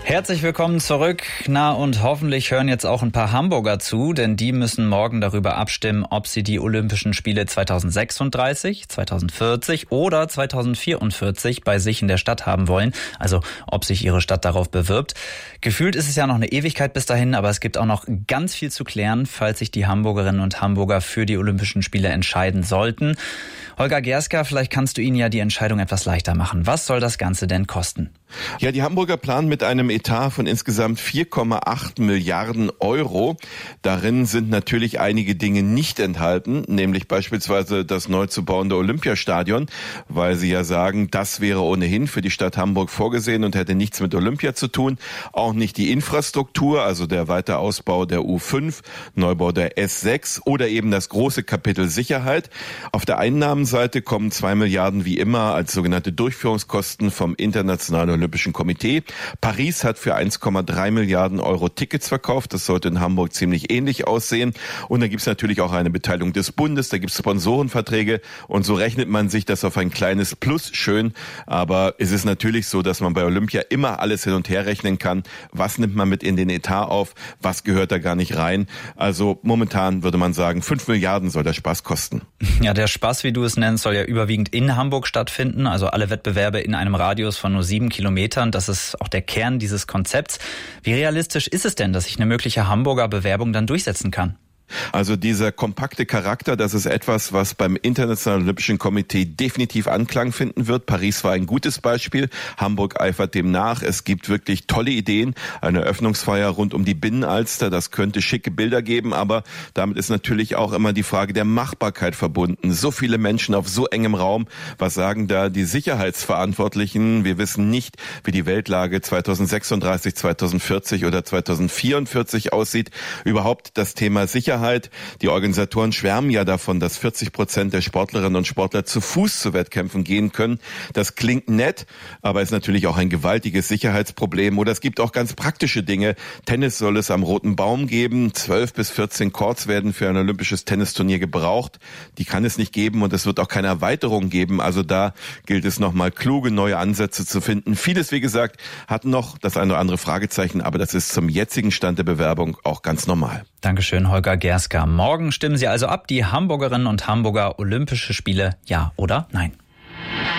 Herzlich willkommen zurück. Na, und hoffentlich hören jetzt auch ein paar Hamburger zu, denn die müssen morgen darüber abstimmen, ob sie die Olympischen Spiele 2036, 2040 oder 2044 bei sich in der Stadt haben wollen. Also ob sich ihre Stadt darauf bewirbt. Gefühlt ist es ja noch eine Ewigkeit bis dahin, aber es gibt auch noch ganz viel zu klären, falls sich die Hamburgerinnen und Hamburger für die Olympischen Spiele entscheiden sollten. Holger Gerska, vielleicht kannst du ihnen ja die Entscheidung etwas leichter machen. Was soll das Ganze denn kosten? Ja, die Hamburger planen mit einem Etat von insgesamt 4,8 Milliarden Euro. Darin sind natürlich einige Dinge nicht enthalten, nämlich beispielsweise das neu zu bauende Olympiastadion, weil sie ja sagen, das wäre ohnehin für die Stadt Hamburg vorgesehen und hätte nichts mit Olympia zu tun. Auch nicht die Infrastruktur, also der weitere Ausbau der U5, Neubau der S6 oder eben das große Kapitel Sicherheit. Auf der Einnahmenseite kommen 2 Milliarden wie immer als sogenannte Durchführungskosten vom Internationalen Olympischen Komitee. Paris hat für 1,3 Milliarden Euro Tickets verkauft. Das sollte in Hamburg ziemlich ähnlich aussehen. Und da gibt es natürlich auch eine Beteiligung des Bundes, da gibt es Sponsorenverträge und so rechnet man sich das auf ein kleines Plus schön. Aber es ist natürlich so, dass man bei Olympia immer alles hin und her rechnen kann. Was nimmt man mit in den Etat auf? Was gehört da gar nicht rein? Also momentan würde man sagen, 5 Milliarden soll der Spaß kosten. Ja, der Spaß, wie du es nennst, soll ja überwiegend in Hamburg stattfinden. Also alle Wettbewerbe in einem Radius von nur 7 Kilometern. Das ist auch der Kern dieses Konzepts. Wie realistisch ist es denn, dass sich eine mögliche Hamburger Bewerbung dann durchsetzen kann? Also dieser kompakte Charakter, das ist etwas, was beim Internationalen Olympischen Komitee definitiv Anklang finden wird. Paris war ein gutes Beispiel. Hamburg eifert dem nach. Es gibt wirklich tolle Ideen. Eine Eröffnungsfeier rund um die Binnenalster, das könnte schicke Bilder geben, aber damit ist natürlich auch immer die Frage der Machbarkeit verbunden. So viele Menschen auf so engem Raum. Was sagen da die Sicherheitsverantwortlichen? Wir wissen nicht, wie die Weltlage 2036, 2040 oder 2044 aussieht. Überhaupt das Thema Sicherheit. Die Organisatoren schwärmen ja davon, dass 40% der Sportlerinnen und Sportler zu Fuß zu Wettkämpfen gehen können. Das klingt nett, aber ist natürlich auch ein gewaltiges Sicherheitsproblem. Oder es gibt auch ganz praktische Dinge. Tennis soll es am Roten Baum geben. 12 bis 14 Courts werden für ein olympisches Tennisturnier gebraucht. Die kann es nicht geben und es wird auch keine Erweiterung geben. Also da gilt es nochmal kluge neue Ansätze zu finden. Vieles, wie gesagt, hat noch das eine oder andere Fragezeichen, aber das ist zum jetzigen Stand der Bewerbung auch ganz normal. Dankeschön, Holger Gerska. Morgen stimmen Sie also ab, die Hamburgerinnen und Hamburger Olympische Spiele, ja oder nein?